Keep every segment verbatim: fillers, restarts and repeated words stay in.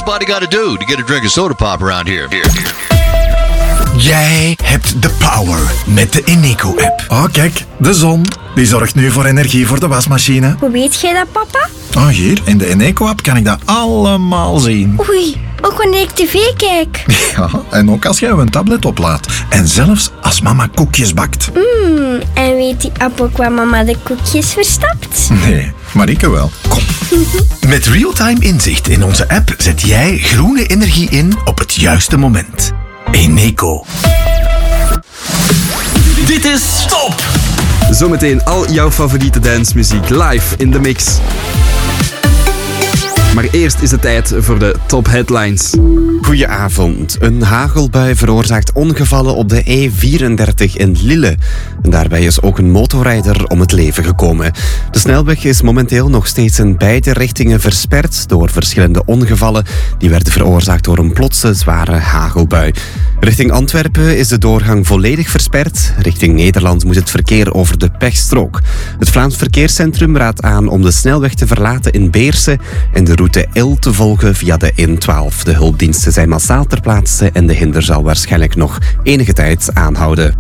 somebody got to do to get a drink of soda pop around here? Here, here. Jij hebt de power met de Eneco-app. Oh, kijk, de zon. Die zorgt nu voor energie voor de wasmachine. Hoe weet jij dat, papa? Oh, hier, in de Eneco-app kan ik dat allemaal zien. Oei, ook wanneer ik tv kijk. Ja, en ook als jij een tablet oplaadt. En zelfs als mama koekjes bakt. Mmm, en weet die app ook waar mama de koekjes verstapt? Nee, maar ik wel. Kom. Met real-time inzicht in onze app zet jij groene energie in op het juiste moment. Eneco. Dit is Top! Zometeen al jouw favoriete dancemuziek live in de mix. Maar eerst is het tijd voor de top headlines. Goedenavond. Een hagelbui veroorzaakt ongevallen op de E vierendertig in Lille. En daarbij is ook een motorrijder om het leven gekomen. De snelweg is momenteel nog steeds in beide richtingen versperd door verschillende ongevallen. Die werden veroorzaakt door een plotse zware hagelbui. Richting Antwerpen is de doorgang volledig versperd. Richting Nederland moet het verkeer over de pechstrook. Het Vlaams Verkeerscentrum raadt aan om de snelweg te verlaten in Beersen en de route L te volgen via de N twaalf. De hulpdiensten zijn massaal ter plaatse en de hinder zal waarschijnlijk nog enige tijd aanhouden.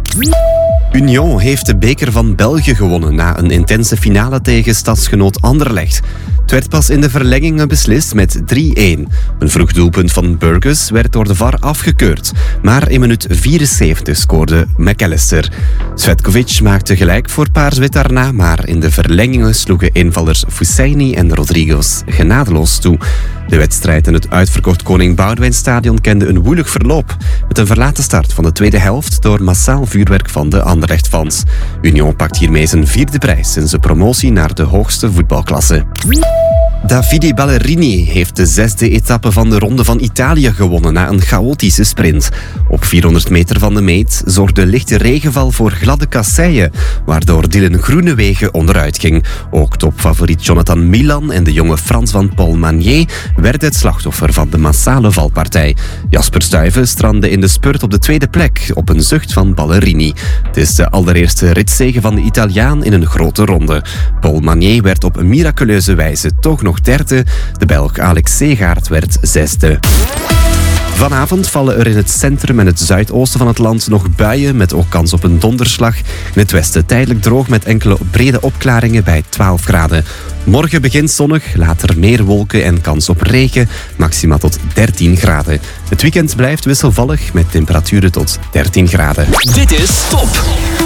Union heeft de beker van België gewonnen na een intense finale tegen stadsgenoot Anderlecht. Het werd pas in de verlengingen beslist met drie-een. Een vroeg doelpunt van Burgess werd door de V A R afgekeurd. Maar in minuut vierenzeventig scoorde McAllister. Svetkovic maakte gelijk voor Paars-Wit daarna, maar in de verlengingen sloegen invallers Fussaini en Rodriguez genadeloos toe. De wedstrijd in het uitverkocht Koning Boudewijnstadion kende een woelig verloop. Met een verlate start van de tweede helft door massaal vuurwerk van de Anderlecht-fans. Union pakt hiermee zijn vierde prijs sinds de promotie naar de hoogste voetbalklasse. Davide Ballerini heeft de zesde etappe van de Ronde van Italië gewonnen na een chaotische sprint. Op vierhonderd meter van de meet zorgde lichte regenval voor gladde kasseien, waardoor Dylan Groenewegen onderuit ging. Ook topfavoriet Jonathan Milan en de jonge Frans van Paul Magnier werden het slachtoffer van de massale valpartij. Jasper Stuyven strandde in de spurt op de tweede plek op een zucht van Ballerini. Het is de allereerste ritzege van de Italiaan in een grote ronde. Paul Magnier werd op een miraculeuze wijze toch nog derde. De Belg Alex Segaert werd zesde. Vanavond vallen er in het centrum en het zuidoosten van het land nog buien met ook kans op een donderslag. In het westen tijdelijk droog met enkele brede opklaringen bij twaalf graden. Morgen begint zonnig, later meer wolken en kans op regen, maxima tot dertien graden. Het weekend blijft wisselvallig met temperaturen tot dertien graden. Dit is Top!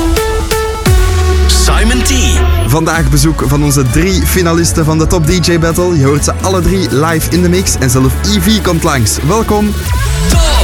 Simon T. Vandaag bezoek van onze drie finalisten van de Top D J Battle. Je hoort ze alle drie live in de mix en zelf Ivy komt langs. Welkom! Top!